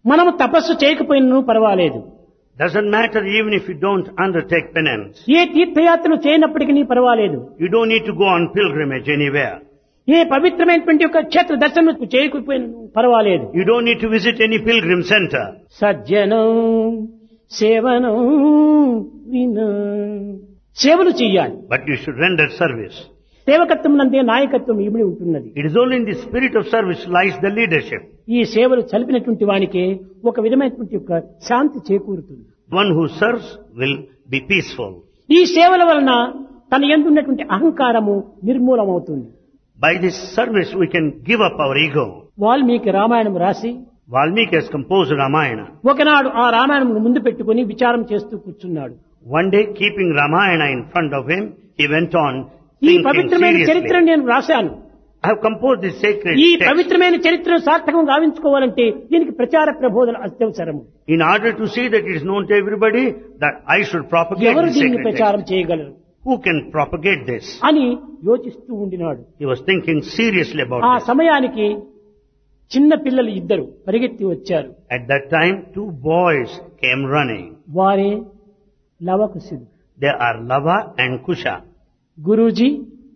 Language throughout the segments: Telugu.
మనము తపస్సు చేయకపోయినను పర్వాలేదు. Doesn't matter even if you don't undertake penance. ఏ తీర్థయాత్రలు చేయనప్పటికీ పర్వాలేదు. You don't need to go on pilgrimage anywhere. ఏ పవిత్రమైనటువంటి యొక్క క్షేత్ర దర్శనం చేయకపోయినను పర్వాలేదు. You don't need to visit any pilgrim center. సజ్జనం సేవనం వినా సేవలు చెయ్యాలి. But you should render service. సేవకత్వం నందే నాయకత్వం ఇమిడి ఉంటున్నది. It is only in the spirit of service lies the leadership. ఈ సేవలు చలిపినటువంటి వానికి ఒక విధమైనటువంటి యొక్క శాంతి చేకూరుతుంది. One who serves will be peaceful. ఈ సేవల వలన తన యందు ఉన్నటువంటి అహంకారము నిర్మూలమవుతుంది. By this service we can give up our ego. Valmiki Ramayanam రాసి Valmiki has composed Ramayana. ఒకనాడు ఆ రామాయణం ముందు పెట్టుకుని విచారం చేస్తూ కూర్చున్నాడు. One day, keeping Ramayana in front of him, he went on ఈ thinking పవిత్రమైన చరిత్రను seriously. నేను రాశాను. I have composed this sacred ఈ text. పవిత్రమైన చరిత్రను సార్థకం గావించుకోవాలంటే దీనికి ప్రచార ప్రబోధన అత్యవసరము. In order to see that it is known to everybody, that I should propagate ఎవరు this దీన్ని sacred ప్రచారం text. చేయగలరు Who can propagate this? అని యోచిస్తూ ఉండినాడు. He was thinking seriously ఆ about this. సమయానికి చిన్న పిల్లలు ఇద్దరు పరిగెత్తి వచ్చారు. At that time, 2 boys came running. వారే లవకుశుడు. They are Lava and Kusha. Guruji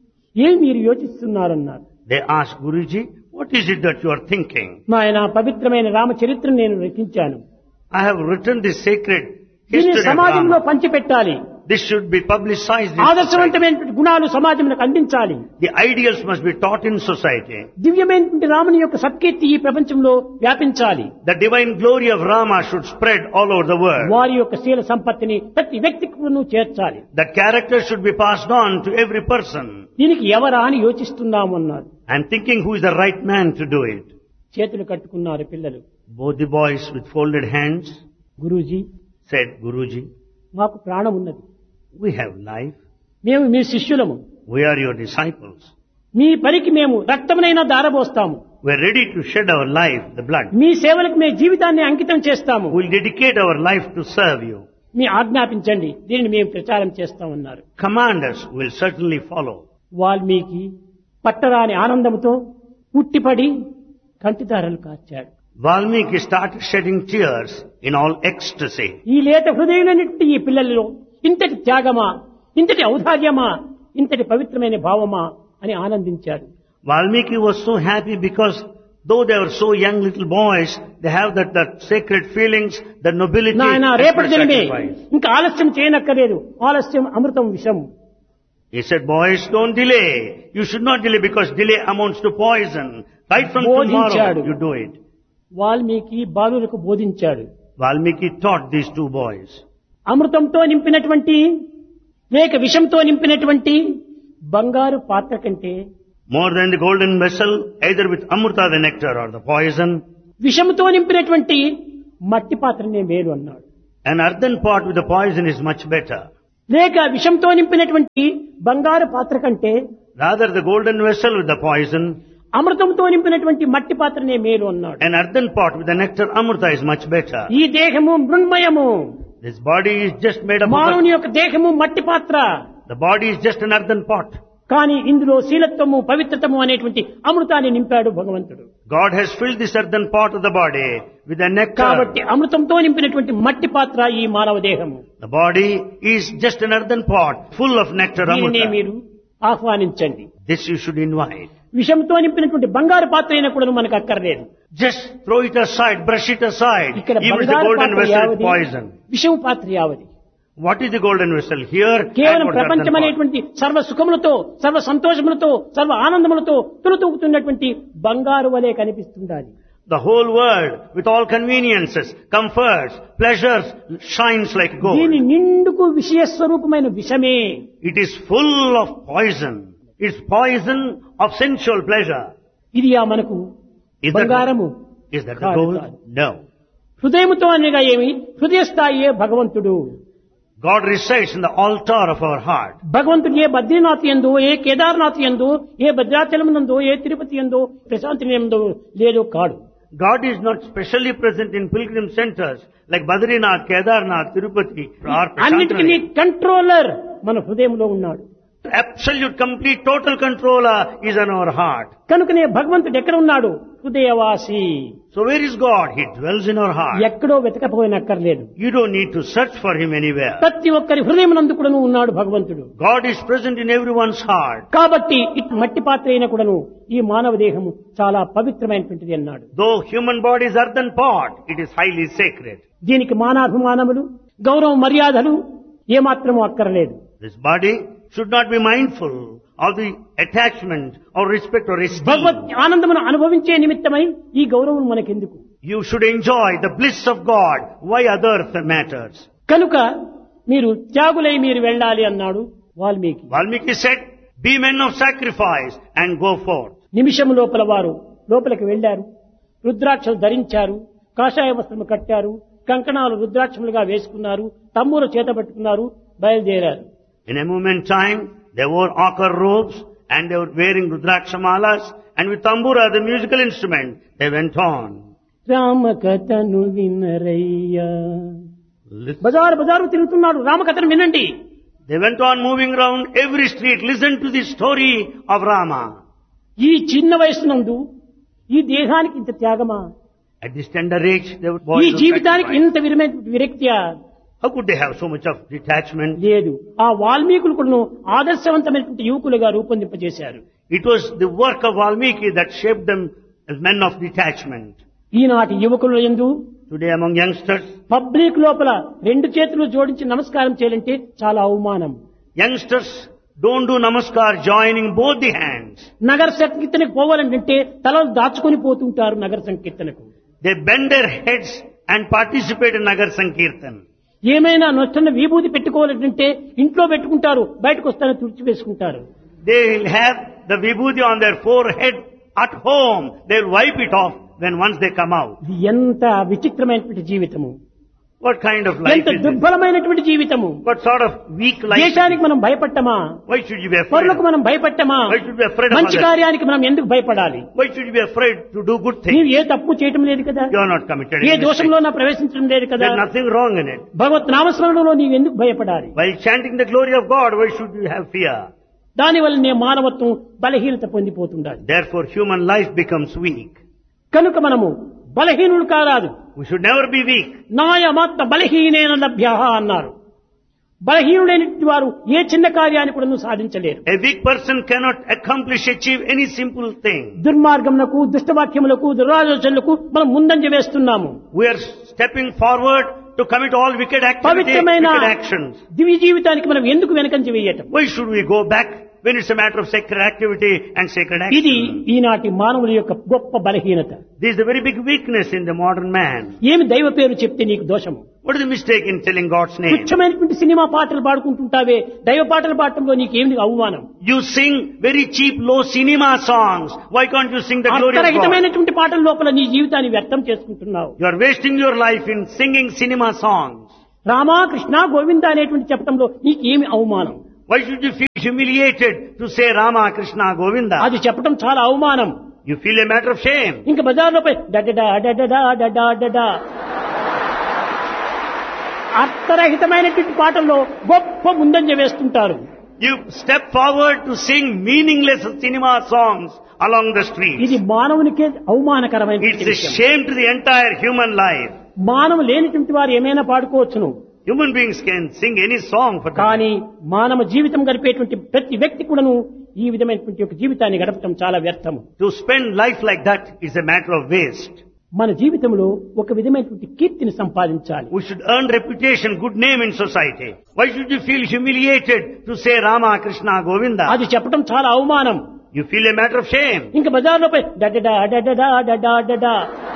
ఏం మీరు యోచిస్తున్నారన్నారు. They asked Guruji, what is it that you are thinking? నాయన పవిత్రమైన రామచరిత్రను నేను రచించాను. I have written this sacred దీన్ని history of సమాజంలో Rama. పంచిపెట్టాలి. This should be publicized in society. ఆదర్శవంతమైనటువంటి గుణాలు సమాజంలో అందించాలి. The ideals must be taught in society. దివ్యమైనటువంటి రాముని యొక్క సత్కీర్తి ఈ ప్రపంచంలో వ్యాపించాలి. The divine glory of Rama should spread all over the world. వారి యొక్క శీల సంపత్తిని ప్రతి వ్యక్తికి చేర్చాలి. That character should be passed on to every person. దీనికి ఎవరా అని యోచిస్తున్నాము అన్నారు. I am thinking who is the right man to do it. చేతులు కట్టుకున్నారు పిల్లలు. Both the boys with folded hands Guruji said, Guruji, మాకు ప్రాణం ఉన్నది. we have life. మేము మీ శిష్యులము. We are your disciples. మీ పనికి మేము రక్తమునైనా దారబోస్తాము. We are ready to shed our life, the blood. మీ సేవలకు మేము జీవితాన్ని అంకితం చేస్తాము. We will dedicate our life to serve you. మీ ఆజ్ఞాపించండి, దీనిని మేము ప్రచారం చేస్తామన్నారు. Command us, we will certainly follow. Valmiki పట్టరాని ఆనందంతో ఉట్టిపడి కంటిదారలు కార్చాడు. Valmiki started shedding tears in all ecstasy. ఈ లేత హృదయులన్నిటి ఈ పిల్లలలో ఇంతటి త్యాగమా, ఇంతటి ఔదార్యమా, ఇంతటి పవిత్రమైన భావమా అని ఆనందించాడు. Valmiki was so happy because though they were so young little boys, they have that sacred feelings, the nobility నాయన and రేపటి దినమే sacrifice. ఇంకా ఆలస్యం చేయనక్కర్లేదు. ఆలస్యం అమృతం విషం. He said, boys, don't delay. You should not delay because delay amounts to poison. Right from tomorrow, బోధించాడు. you do it. వాల్మీకి బాలులకు బోధించాడు. Valmiki taught these 2 boys. అమృతంతో నింపినటువంటి లేక విషంతో నింపినటువంటి బంగారు పాత్ర కంటే More than the golden vessel, either with amrita, the nectar, or the poison, విషముతో నింపినటువంటి మట్టి పాత్రనే మేలు అన్నాడు. an earthen pot with the poison is much better. లేక విషంతో నింపినటువంటి బంగారు పాత్ర కంటే Rather, the golden vessel with the poison, అమృతంతో నింపినటువంటి మట్టి పాత్రనే మేలు అన్నాడు. an earthen pot with the nectar amrita is much better. ఈ దేహము మృణ్మయము. This body is just made up of మానవుని యొక్క దేహము మట్టి పాత్ర. the body is just an earthen pot. కానీ ఇందులో శీలత్వము పవిత్రతము అనేటువంటి అమృతాన్ని నింపాడు భగవంతుడు. God has filled this earthen pot of the body with the nectar. కాబట్టి అమృతంతో నింపినటువంటి మట్టి పాత్ర ఈ మానవ దేహము. The body is just an earthen pot full of nectar దీనినే amrita. మీరు ఆహ్వానించండి. This you should invite. విషంతో నింపినటువంటి బంగారు పాత్ర అయినా కూడా మనకు అక్కర్లేదు. Just throw it aside, brush it aside. ఇక్కడ Even the బంగారు golden పాత్ర vessel with యావది, poison. విషం పాత్ర యావది. What is the golden vessel? Here, కేవలం and what earthen ప్రపంచం pot. అనేటువంటి సర్వ సుఖములతో, సర్వ సంతోషములతో, సర్వ ఆనందములతో తులుతూగుతున్నటువంటి బంగారు వలె కనిపిస్తుండాలి. The whole world, with all conveniences, comforts, pleasures, shines like gold. దీని నిండుకు విషయ స్వరూపమైన విషమే. It is full of poison. It's poison of sensual pleasure. ఇది ఆ మనకు Is బంగారము Is that the కాదు, gold? కాదు. No. హృదయముతో అనగా ఏమి? హృదయ స్థాయియే భగవంతుడు. God resides in the altar of our heart. భగవంతుడు ఏ బద్రీనాథ్ యందు, ఏ కేదార్నాథ్ యందు, ఏ భద్రాచలం నందు, ఏ తిరుపతి యందు, ప్రశాంతి యందు లేదో కాడు. God is not specially present in pilgrim centers like Badrinath, Kedarnath, Tirupati or అన్నిటికీ Prashantanayana. కంట్రోలర్ మన హృదయంలో ఉన్నాడు. Absolute, complete, total controller is on our heart. కనుకనే భగవంతుడు ఎక్కడ ఉన్నాడు? హృదయవాసి. So where is God? He dwells in our heart. ఎక్కడో వెతకపోయినక్కర్లేదు. You don't need to search for Him anywhere. ప్రతి ఒక్కరి హృదయమునందు కూడాను ఉన్నాడు భగవంతుడు. God is present in everyone's heart. కాబట్టి ఇటు మట్టి పాత్ర అయిన కూడాను ఈ మానవ దేహము చాలా పవిత్రమైనటువంటిది అన్నాడు. Though human body is earthen pot, it is highly sacred. దీనికి మానాభిమానములు, గౌరవ మర్యాదలు ఏమాత్రము అక్కర్లేదు. This body should not be mindful of the attachment or respect or esteem. భగవత్ ఆనందమును అనుభవించే నిమిత్తమై ఈ గౌరవం మనకెందుకు? You should enjoy the bliss of God. Why other matters? కనుక మీరు త్యాగులై మీరు వెళ్ళాలి అన్నాడు Valmiki. Valmiki said, be men of sacrifice and go forth. నిమిషం లోపల వారు లోపలికి వెళ్లారు. రుద్రాక్షలు ధరించారు, కాషాయ వస్త్రము కట్టారు, కంకణాలు రుద్రాక్షములుగా వేసుకున్నారు, తమ్ములు చేత పట్టుకున్నారు, బయలుదేరారు. In a moment time, they wore ochre robes and they were wearing rudrakshamalas, and with tambura, the musical instrument, they went on. రామకథను వినరయ్యా. Listen. బజారు తిరుగుతున్నాడు, రామకథను వినండి. They went on moving around every street. Listen to the story of Rama. ఈ చిన్న వయసునందు ఈ దేహానికి ఇంత త్యాగమా? At this tender age, they would ఈ boys of జీవితానికి sacrifice. ఇంత విరక్తియా? How could they have so much of detachment? లేదు. ఆ వాల్మీకులు కూడా ఆదర్శవంతమైనటువంటి యువకులుగా రూపొందింపజేశారు. It was the work of Valmiki that shaped them as men of detachment. ఈనాటి యువకుల యందు Today among youngsters, పబ్లిక్ లోపల రెండు చేతులు జోడించి నమస్కారం చేయాలంటే చాలా అవమానం. youngsters don't do namaskar joining both the hands. నగర సంకీర్తనకు పోవాలంటే తలలు దాచుకొని పోతుంటారు నగర సంకీర్తనకు. They bend their heads and participate in Nagar Sankirtan. ఏమైనా నొచ్చన్న విభూతి పెట్టుకోవాలంటే ఇంట్లో పెట్టుకుంటారు, బయటకు వస్తారని తుడిచివేసుకుంటారు. They will have the vibhuti on their forehead at home. They will wipe it off when once they come out. ఇది ఎంత విచిత్రమైనటువంటి జీవితము, What kind of life ఎంత is this? దుర్బలమైనటువంటి జీవితము. What sort of weak life? దేశానికి మనం భయపట్టమా? Why should you be afraid? పరులకు మనం భయపట్టమా? Why should you be afraid of మంచి others? కార్యానికి మనం ఎందుకు భయపడాలి? Why should you be afraid to do good నీవు things? ఏ తప్పు చేయటం లేదు కదా, You are not committed A any mistake. దోషంలో నా ప్రవేశించడం లేదు కదా. There is nothing wrong in it. భగవత్ నామస్మరణలో నీవు ఎందుకు భయపడాలి? While chanting the glory of God, why should you have fear? దానివల్ల నే మానవత్వం బలహీనత పొందిపోతుండాలి. Therefore human life becomes weak. కనుక మనము బలహీనులు కారాదు. We should never be weak. నాయమాత్మ బలహీనేన లభ్య అన్నారు. బలహీనుడైనటువంటి వారు ఏ చిన్న కార్యాన్ని కూడా సాధించలేరు. A weak person cannot achieve any simple thing. దుర్మార్గములకు, దుష్టవాక్యములకు, దురాలోచనలకు మనం ముందంజ వేస్తున్నాము. We are stepping forward to commit all wicked activities, పవిత్రమైన wicked actions. దివ్య జీవితానికి మనం ఎందుకు వెనకంజ వేయటం? Why should we go back when it's a matter of sacred activity and sacred ఇది action? ఈనాటి మానవుల యొక్క గొప్ప బలహీనత. This is a very big weakness in the modern man. ఏమి దైవ పేరు చెప్తే నీకు దోషము? What is the mistake in telling God's name? తుచ్చమైనటువంటి cinema పాటలు పాడుకుంటుంటావే, దైవ పాటలు పాడటంలో నీకేమి అవమానం? You sing very cheap, low cinema songs. Why can't you sing the glory of God? అర్థరహితమైనటువంటి పాటల లోపల నీ జీవితాన్ని వ్యర్థం చేసుకుంటున్నావు. You are wasting your life in singing cinema songs. Rama Krishna Govinda అనేటువంటి చెప్పడంలో నీకేమి అవమానం? Why should you feel humiliated to say Rama, Krishna, Govinda? అది చెప్పడం చాలా అవమానం. You feel a matter of shame. ఇంకా బజార్లో పోయి డడడా డడడా డడా డడా అర్థరహితమైనటువంటి పాటల్లో గొప్ప ముందంజ వేస్తుంటారు. You step forward to sing meaningless cinema songs along the street. ఇది మానవునికే అవమానకరమైన It's a విషయం. shame to the entire human life. మానవు లేనిటువంటి వారు ఏమైనా పాడుకోవచ్చును, Human beings can sing any song for them. కానీ మానవ జీవితం గడిపేటువంటి ప్రతి వ్యక్తి కూడాను ఈ విధమైనటువంటి ఒక జీవితాన్ని గడపడం చాలా వ్యర్థము. To spend life like that is a matter of waste. మన జీవితంలో ఒక విధమైనటువంటి కీర్తిని సంపాదించాలి. We should earn reputation, good name in society. Why should you feel humiliated to say Rama, Krishna, Govinda? అది చెప్పడం చాలా అవమానం. You feel a matter of shame. ఇంకా బజార్లో పోయి డడడా డడడా డడా డడా